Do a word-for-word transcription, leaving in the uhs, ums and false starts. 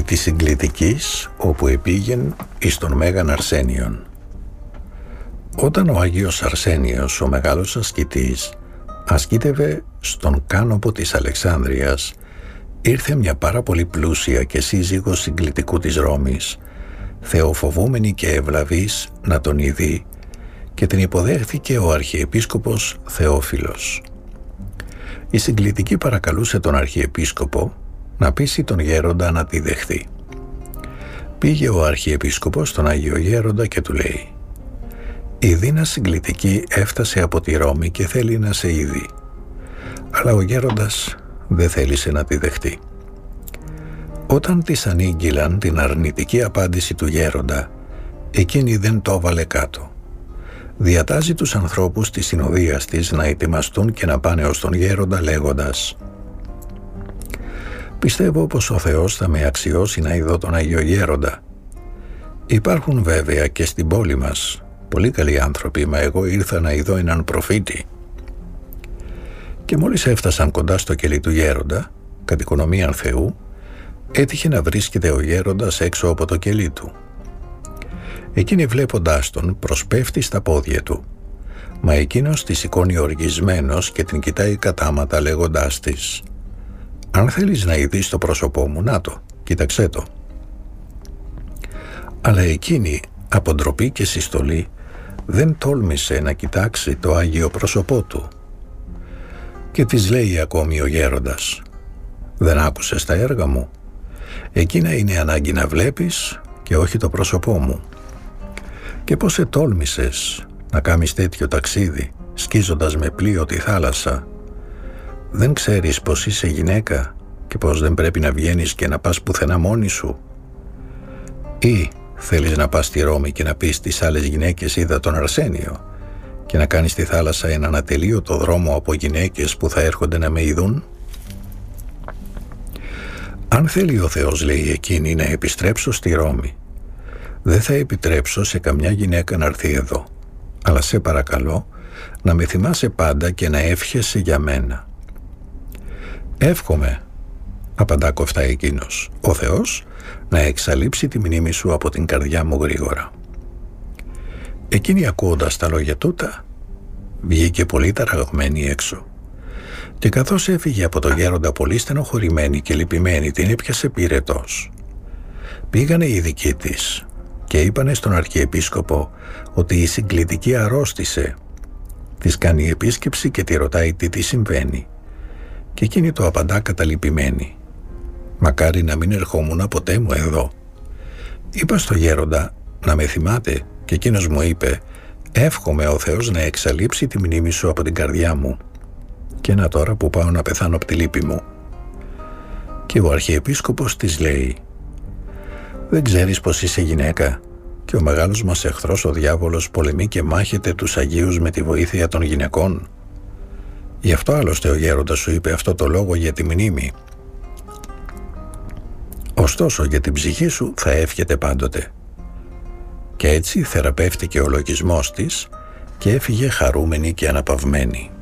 της συγκλητικής όπου επήγεν εις τον Μέγαν Αρσένιον. Όταν ο Άγιος Αρσένιος, ο μεγάλος ασκητής, ασκήτευε στον κάνοπο της Αλεξάνδρειας, ήρθε μια πάρα πολύ πλούσια και σύζυγος συγκλητικού της Ρώμης, θεοφοβούμενη και ευλαβής, να τον ειδεί, και την υποδέχθηκε ο Αρχιεπίσκοπος Θεόφιλος. Η συγκλητική παρακαλούσε τον Αρχιεπίσκοπο να πείσει τον γέροντα να τη δεχθεί. Πήγε ο Αρχιεπίσκοπος στον Άγιο Γέροντα και του λέει: «Η Δίνα συγκλητική έφτασε από τη Ρώμη και θέλει να σε είδει». Αλλά ο γέροντας δεν θέλησε να τη δεχτεί. Όταν της ανήγγειλαν την αρνητική απάντηση του γέροντα, εκείνη δεν το έβαλε κάτω. Διατάζει τους ανθρώπους της συνοδείας της να ετοιμαστούν και να πάνε ως τον γέροντα λέγοντας: «Πιστεύω πως ο Θεός θα με αξιώσει να ειδώ τον Άγιο Γέροντα. Υπάρχουν βέβαια και στην πόλη μας πολύ καλοί άνθρωποι, μα εγώ ήρθα να ειδώ έναν προφήτη». Και μόλις έφτασαν κοντά στο κελί του γέροντα, κατ' οικονομίαν Θεού, έτυχε να βρίσκεται ο γέροντας έξω από το κελί του. Εκείνη, βλέποντάς τον, προσπέφτει στα πόδια του, μα εκείνος τη σηκώνει οργισμένος και την κοιτάει κατάματα λέγοντάς της: «Αν θέλεις να ειδείς το πρόσωπό μου, να το, κοίταξέ το». Αλλά εκείνη, από ντροπή και συστολή, δεν τόλμησε να κοιτάξει το Άγιο πρόσωπό του. Και της λέει ακόμη ο γέροντας: «Δεν άκουσες τα έργα μου? Εκείνα είναι ανάγκη να βλέπεις και όχι το πρόσωπό μου. Και πώς ετόλμησες να κάνεις τέτοιο ταξίδι, σκίζοντας με πλοίο τη θάλασσα? Δεν ξέρεις πως είσαι γυναίκα και πως δεν πρέπει να βγαίνεις και να πας πουθενά μόνη σου? Ή θέλεις να πας στη Ρώμη και να πεις στις άλλες γυναίκες είδα τον Αρσένιο, και να κάνεις στη θάλασσα έναν ατελείωτο δρόμο από γυναίκες που θα έρχονται να με ειδούν? Αν θέλει ο Θεός, λέει εκείνη, να επιστρέψω στη Ρώμη, δεν θα επιτρέψω σε καμιά γυναίκα να έρθει εδώ, αλλά σε παρακαλώ να με θυμάσαι πάντα και να εύχεσαι για μένα». «Εύχομαι», απαντά κοφτά εκείνος, «ο Θεός να εξαλείψει τη μνήμη σου από την καρδιά μου γρήγορα». Εκείνη, ακούοντας τα λόγια τούτα, βγήκε πολύ ταραγμένη έξω, και καθώς έφυγε από το γέροντα πολύ στενοχωρημένη και λυπημένη, την έπιασε πυρετός. Πήγανε οι δικοί της και είπανε στον Αρχιεπίσκοπο ότι η συγκλητική αρρώστησε. Της κάνει επίσκεψη και τη ρωτάει τι της συμβαίνει, και εκείνη το απαντά καταλυπημένη: «Μακάρι να μην ερχόμουν ποτέ μου εδώ. Είπα στο γέροντα να με θυμάται και εκείνος μου είπε: εύχομαι ο Θεός να εξαλείψει τη μνήμη σου από την καρδιά μου. Και να τώρα που πάω να πεθάνω από τη λύπη μου». Και ο Αρχιεπίσκοπος της λέει: «Δεν ξέρεις πως είσαι γυναίκα και ο μεγάλος μας εχθρός ο διάβολος πολεμεί και μάχεται τους Αγίους με τη βοήθεια των γυναικών? Γι' αυτό άλλωστε ο γέροντας σου είπε αυτό το λόγο για τη μνήμη. Ωστόσο για την ψυχή σου θα εύχεται πάντοτε». Και έτσι θεραπεύτηκε ο λογισμός της και έφυγε χαρούμενη και αναπαυμένη.